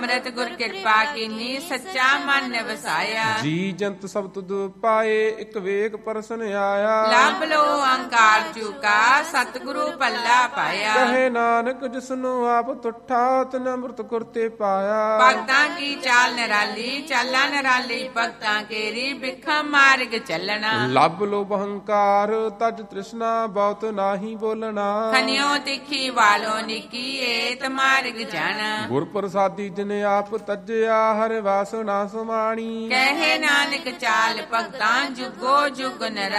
ਅੰਮ੍ਰਿਤ ਗੁਰ ਕਿਰਪਾ ਕੀਨੀ ਸੱਚਾ ਮਨ ਨਿਵਸਾਇਆ। ਜੀ ਜੰਤ ਸਭ ਤੁਧ ਪਾਏ ਇੱਕ ਵੇਗ ਪਰਸਨ ਆਇਆ। ਲੱਭ ਲੋ ਅਹੰਕਾਰ ਚੂਕਾ ਸਤਿਗੁਰੂ ਪੱਲਾ ਪਾਇਆ। ਕਹੇ ਨਾਨਕ ਜਿਸਨੂੰ ਆਪ ਤੁਠਾ ਤਿਨ ਅੰਮ੍ਰਿਤ ਗੁਰਤੇ ਪਾਇਆ। ਭਗਤਾਂ ਕੀ ਚਾਲ ਨਿਰਾਲੀ ਚਾਲਾ ਨਿਰਾਲੀ ਭਗਤਾਂ ਕੇਰੀ ਬਿਖਮ ਮਾਰਗ ਚੱਲਣਾ। ਲੱਭ ਲੋ ਅਹੰਕਾਰ ਤਜ ਤ੍ਰਿਸ਼ਨਾ ਬਹੁਤ ਨਾਹੀ ਬੋਲਣਾ। ਖਨਿਓ ਤਿੱਖੀ ਵਾਲੋ ਨਿੱਕੀ ਏਤ ਮਾਰਗ ਜਾਣਾ। ਗੁਰ ਪ੍ਰਸਾਦੀ ਜਿਨ ਆਪ ਤਜਿਆ ਹਰਿ ਵਾਸਨਾ ਸਮਾਣੀ। ਕਹੇ ਨਾਨਕ ਚਾਲ ਭਗਤਾਂ ਜੁਗੋ ਜੁਗ ਨਿਰਾਲੀ।